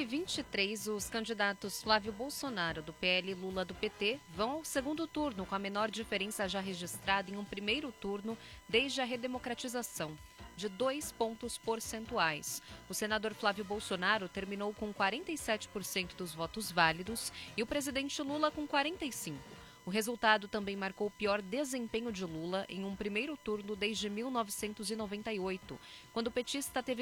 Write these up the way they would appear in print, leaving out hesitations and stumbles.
2023, os candidatos Flávio Bolsonaro, do PL, e Lula, do PT, vão ao segundo turno, com a menor diferença já registrada em um primeiro turno desde a redemocratização, de 2 pontos percentuais. O senador Flávio Bolsonaro terminou com 47% dos votos válidos e o presidente Lula com 45%. O resultado também marcou o pior desempenho de Lula em um primeiro turno desde 1998, quando o petista teve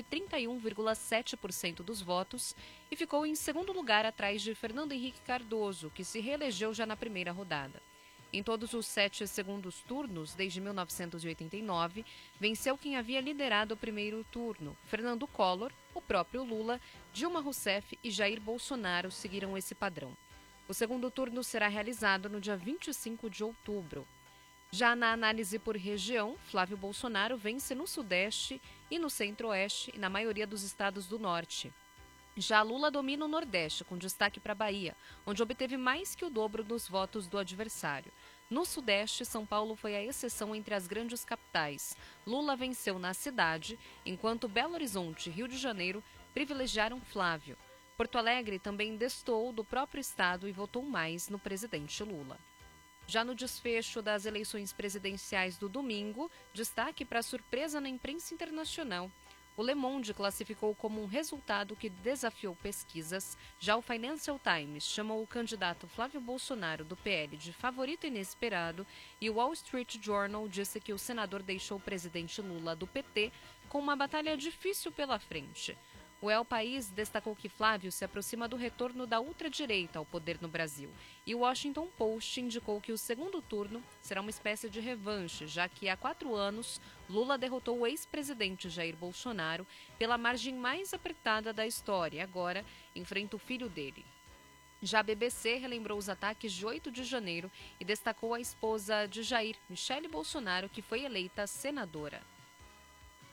31,7% dos votos e ficou em segundo lugar atrás de Fernando Henrique Cardoso, que se reelegeu já na primeira rodada. Em todos os 7 segundos turnos, desde 1989, venceu quem havia liderado o primeiro turno. Fernando Collor, o próprio Lula, Dilma Rousseff e Jair Bolsonaro seguiram esse padrão. O segundo turno será realizado no dia 25 de outubro. Já na análise por região, Flávio Bolsonaro vence no Sudeste e no Centro-Oeste e na maioria dos estados do Norte. Já Lula domina o Nordeste, com destaque para a Bahia, onde obteve mais que o dobro dos votos do adversário. No Sudeste, São Paulo foi a exceção entre as grandes capitais. Lula venceu na cidade, enquanto Belo Horizonte e Rio de Janeiro privilegiaram Flávio. Porto Alegre também destoou do próprio estado e votou mais no presidente Lula. Já no desfecho das eleições presidenciais do domingo, destaque para a surpresa na imprensa internacional. O Le Monde classificou como um resultado que desafiou pesquisas. Já o Financial Times chamou o candidato Flávio Bolsonaro, do PL, de favorito inesperado, e o Wall Street Journal disse que o senador deixou o presidente Lula, do PT, com uma batalha difícil pela frente. O El País destacou que Flávio se aproxima do retorno da ultradireita ao poder no Brasil. E o Washington Post indicou que o segundo turno será uma espécie de revanche, já que há 4 anos Lula derrotou o ex-presidente Jair Bolsonaro pela margem mais apertada da história e agora enfrenta o filho dele. Já a BBC relembrou os ataques de 8 de janeiro e destacou a esposa de Jair, Michele Bolsonaro, que foi eleita senadora.